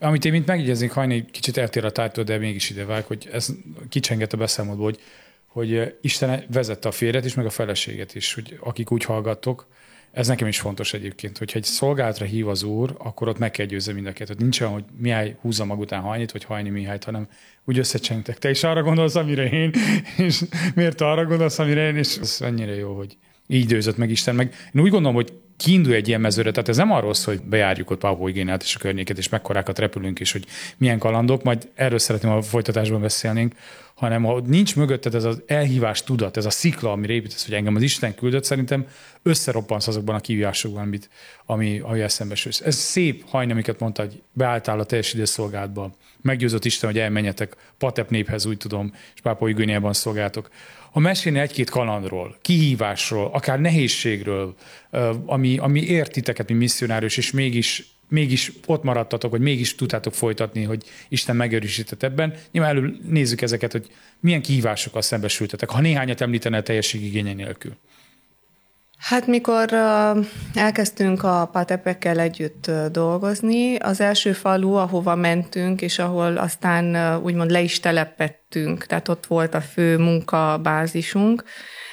Amit én mint megjegyeznék, Hajni kicsit eltér a tájtól, de mégis ide vág, hogy ez kicsengett a beszámolóból, hogy Isten vezette a férjet is, meg a feleséget is, hogy akik úgy hallgattok, ez nekem is fontos egyébként, hogyha egy szolgálatra hív az Úr, akkor ott meg kell győzni mind a kettőt. Nincs olyan, hogy Mihály húzza mag után Hajnit, vagy Hajni Mihályt, hanem úgy összecsengtek. Te is arra gondolsz, amire én, és miért arra gondolsz, amire én, és ez ennyire jó, hogy így győzött meg Isten. Meg én úgy gondolom, hogy kiindul egy ilyen mezőre, tehát ez nem arról szól, hogy bejárjuk ott Pápua-Új-Guineát és a környéket, és mekkorákat repülünk, és hogy milyen kalandok, majd erről szeretném a folytatásban beszélnénk, hanem ha nincs mögötted ez az elhívás tudat, ez a szikla, amire építesz, hogy engem az Isten küldött, szerintem összeroppansz azokban a kihívásokban, ami eszembe sősz. Ez szép, Hajni, amiket mondta, hogy beálltál a teljes idő szolgálatba, meggyőzött Isten, hogy elmenjetek Patep néphez, úgy tudom, és Pápua-Új-Guineában szolgáltok. Ha mesélni egy-két kalandról, kihívásról, akár nehézségről, ami ért titeket, mint misszionárius, és mégis ott maradtatok, hogy mégis tudtátok folytatni, hogy Isten megerősített ebben. Nyilván előbb nézzük ezeket, hogy milyen kihívásokkal szembesültetek, ha néhányat említene a teljességigénye nélkül. Hát mikor elkezdtünk a Patepekkel együtt dolgozni, az első falu, ahova mentünk, és ahol aztán úgymond le is telepettünk, tehát ott volt a fő munkabázisunk,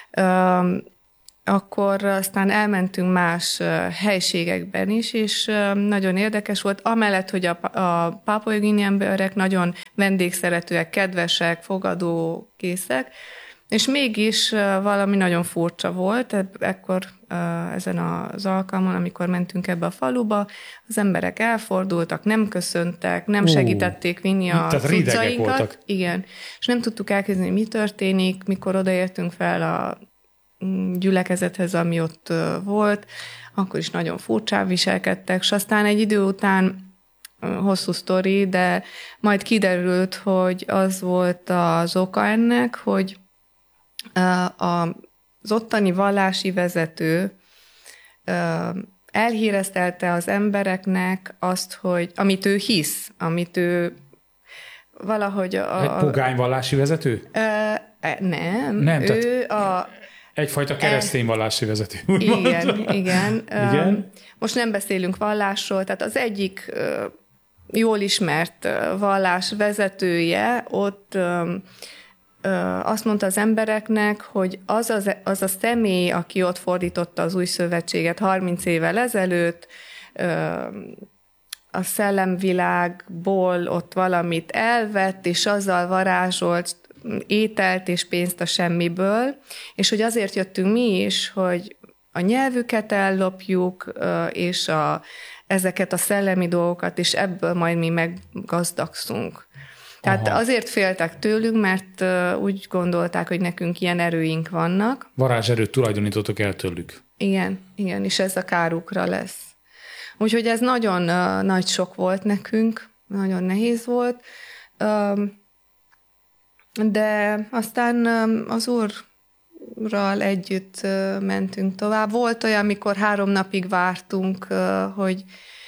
akkor aztán elmentünk más helységekben is, és nagyon érdekes volt, amellett, hogy a pápuai emberek nagyon vendégszeretőek, kedvesek, fogadókészek, és mégis valami nagyon furcsa volt, ekkor ezen az alkalmon, amikor mentünk ebbe a faluba, az emberek elfordultak, nem köszöntek, nem segítették vinni a cuccainkat. Igen, és nem tudtuk elkezdeni, mi történik, mikor odaértünk fel a gyülekezethez, ami ott volt, akkor is nagyon furcsán viselkedtek, és aztán egy idő után, hosszú sztori, de majd kiderült, hogy az volt az oka ennek, hogy az ottani vallási vezető elhíreztelte az embereknek azt, hogy amit ő hisz, amit ő valahogy... Egy pogány vallási vezető? Nem, ő egyfajta keresztény vallási vezető. Igen. Most nem beszélünk vallásról, tehát az egyik jól ismert vallás vezetője ott azt mondta az embereknek, hogy az a személy, aki ott fordította az új szövetséget 30 évvel ezelőtt, a szellemvilágból ott valamit elvett, és azzal varázsolt ételt és pénzt a semmiből, és hogy azért jöttünk mi is, hogy a nyelvüket ellopjuk, és ezeket a szellemi dolgokat, és ebből majd mi meggazdagszunk. Tehát azért féltek tőlünk, mert úgy gondolták, hogy nekünk ilyen erőink vannak. Varázserőt tulajdonítotok el tőlük. Igen, és ez a kárukra lesz. Úgyhogy ez nagyon nagy sok volt nekünk, nagyon nehéz volt, de aztán az Úrral együtt mentünk tovább. Volt olyan, amikor 3 napig vártunk, hogy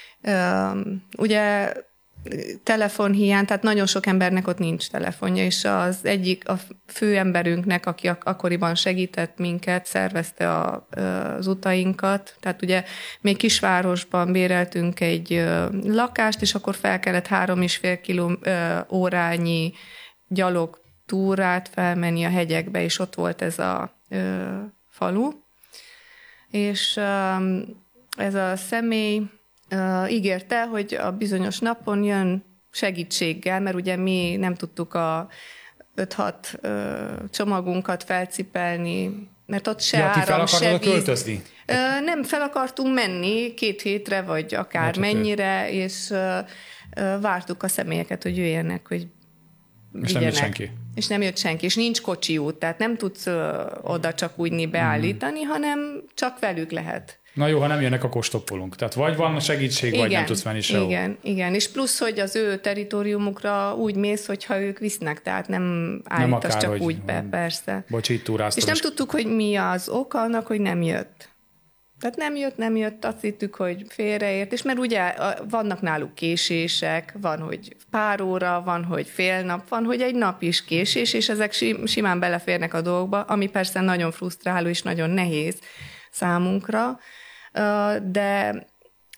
ugye telefonhiány, tehát nagyon sok embernek ott nincs telefonja, és az egyik, a fő emberünknek, aki akkoriban segített minket, szervezte az utainkat, tehát ugye még kisvárosban béreltünk egy lakást, és akkor fel kellett 3,5 órányi gyalog túrát felmenni a hegyekbe, és ott volt ez a falu. És ez a személy ígérte, hogy a bizonyos napon jön segítséggel, mert ugye mi nem tudtuk a 5-6 csomagunkat felcipelni, mert ott se áram, se víz. Költözni? Nem, fel akartunk menni 2 hétre, vagy akár mennyire, és vártuk a személyeket, hogy jöjjenek, hogy vigyenek. És nem jött senki. És nem jött senki, és nincs kocsiút, tehát nem tudsz oda csak úgy beállítani, hanem csak velük lehet. Na jó, ha nem jönnek, akkor stoppolunk. Tehát vagy van segítség, vagy nem tudsz menni sehol. Igen. És plusz, hogy az ő teritoriumukra úgy mész, hogyha ők visznek, tehát nem állítasz csak úgy be, persze. Bocsi, itt túráztam. És nem tudtuk, hogy mi az oka annak, hogy nem jött. Tehát nem jött, azt hittük, hogy félreért, és mert ugye vannak náluk késések, van, hogy pár óra, van, hogy fél nap, van, hogy egy nap is késés, és ezek simán beleférnek a dolgokba, ami persze nagyon frusztráló és nagyon nehéz számunkra, de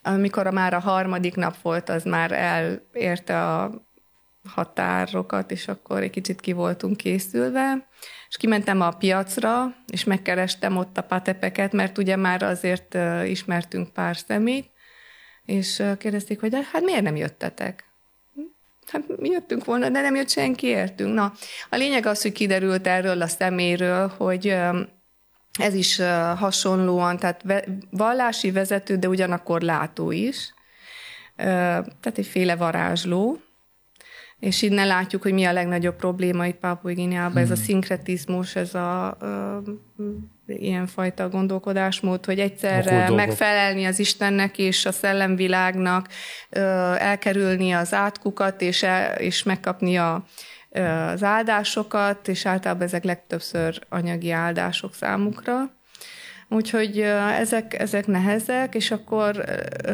amikor már a harmadik nap volt, az már elérte a határokat, és akkor egy kicsit ki voltunk készülve, és kimentem a piacra, és megkerestem ott a patepeket, mert ugye már azért ismertünk pár személyt, és kérdezték, hogy de hát miért nem jöttetek? Hát mi jöttünk volna, de nem jött senki, értünk. Na, a lényeg az, hogy kiderült erről a személyről, hogy ez is hasonlóan, tehát vallási vezető, de ugyanakkor látó is. Tehát egyféle varázsló. És innen látjuk, hogy mi a legnagyobb probléma itt Pápua-Új-Guineában, ez a szinkretizmus, ez a ilyenfajta gondolkodásmód, hogy egyszerre megfelelni az Istennek és a szellemvilágnak, elkerülni az átkukat, és megkapni az áldásokat, és általában ezek legtöbbször anyagi áldások számukra. Úgyhogy ezek nehezek, és akkor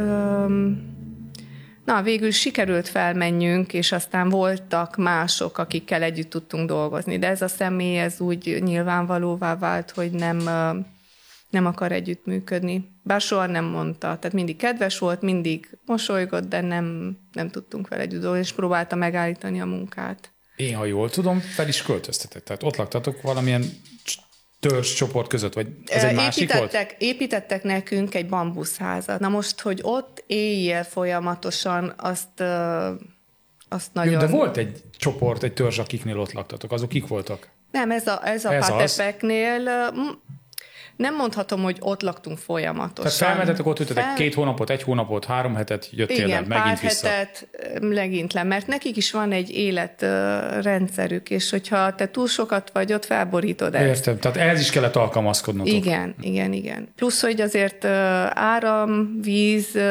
végül sikerült felmenjünk, és aztán voltak mások, akikkel együtt tudtunk dolgozni. De ez a személy, ez úgy nyilvánvalóvá vált, hogy nem akar együttműködni. Bár soha nem mondta. Tehát mindig kedves volt, mindig mosolygott, de nem tudtunk vele együtt dolgozni, és próbálta megállítani a munkát. Én, ha jól tudom, fel is költöztetek. Tehát ott laktatok valamilyen törzs csoport között, vagy ez egy másik volt? Építettek nekünk egy bambuszházat. Na most, hogy ott éjjel folyamatosan, azt nagyon... Jó, de volt egy csoport, egy törzs, akiknél ott laktatok. Azok kik voltak? Nem, ez a patepeknél... Nem mondhatom, hogy ott laktunk folyamatosan. Tehát felmentetek, ott ültetek 2 hónapot, 1 hónapot, 3 hetet, jöttél le, megint vissza. Igen, pár hetet megint le, mert nekik is van egy életrendszerük, és hogyha te túl sokat vagy, ott felborítod ezt. Értem, tehát ehhez is kellett alkalmazkodnotok. Igen. Plusz, hogy azért áram, víz,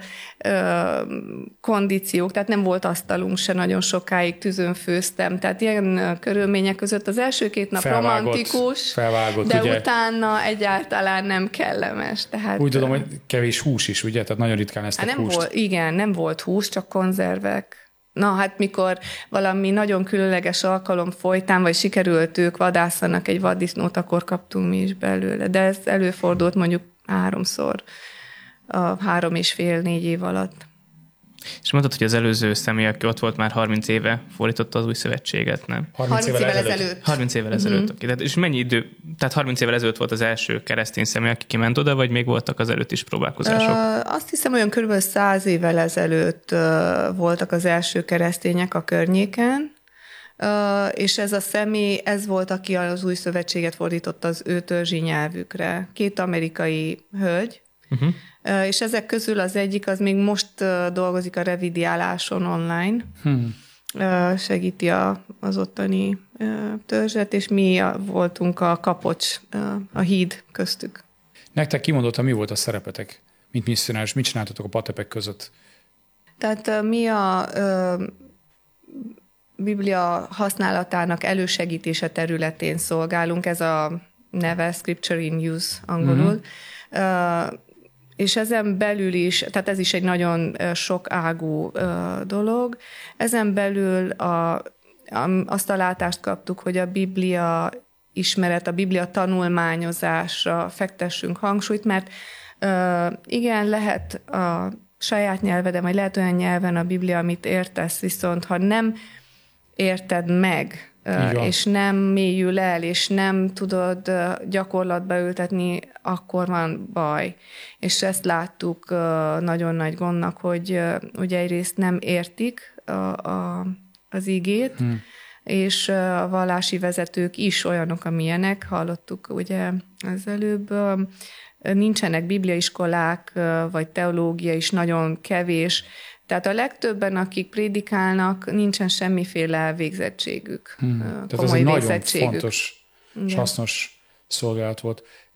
kondíciók, tehát nem volt asztalunk se nagyon sokáig, tűzön főztem, tehát ilyen körülmények között az első 2 nap romantikus, de ugye? Utána egyáltalán nem kellemes. Tehát, úgy tudom, hogy kevés hús is, ugye? Tehát nagyon ritkán esztek húst. Nem volt hús, csak konzervek. Na, hát mikor valami nagyon különleges alkalom folytán, vagy sikerült ők vadászanak egy vaddisznót, akkor kaptunk mi is belőle. De ez előfordult mondjuk 3-szor a 3,5-4 év alatt. És mondtad, hogy az előző személy, aki ott volt már 30 éve, fordította az új szövetséget, nem? 30 évvel ezelőtt. 30 évvel ezelőtt. Okay. Tehát, és mennyi idő? Tehát 30 évvel ezelőtt volt az első keresztény személy, aki kiment oda, vagy még voltak az előtt is próbálkozások? Azt hiszem, olyan kb. 100 évvel ezelőtt voltak az első keresztények a környéken, és ez a személy, ez volt, aki az új szövetséget fordította az ő törzsi nyelvükre. 2 amerikai hölgy, és ezek közül az egyik, az még most dolgozik a revidiáláson online, segíti az ottani törzset, és mi voltunk a kapocs, a híd köztük. Nektek kimondottan mi volt a szerepetek, mint misszionáris? Mit csináltatok a patepek között? Tehát mi a Biblia használatának elősegítése területén szolgálunk, ez a neve Scripture in Use angolul, és ezen belül is, tehát ez is egy nagyon sokágú dolog, ezen belül azt a látást kaptuk, hogy a Biblia ismeret, a Biblia tanulmányozásra fektessünk hangsúlyt, mert igen, lehet a saját nyelveden, vagy lehet olyan nyelven a Biblia, amit értesz, viszont ha nem érted meg, és nem mélyül el, és nem tudod gyakorlatba ültetni, akkor van baj. És ezt láttuk nagyon nagy gondnak, hogy ugye egyrészt nem értik az igét, és a vallási vezetők is olyanok, amilyenek, hallottuk ugye az előbb, nincsenek bibliaiskolák, vagy teológia is nagyon kevés. Tehát a legtöbben, akik prédikálnak, nincsen semmiféle végzettségük. Tehát ez egy nagyon fontos és hasznos szolgálat volt.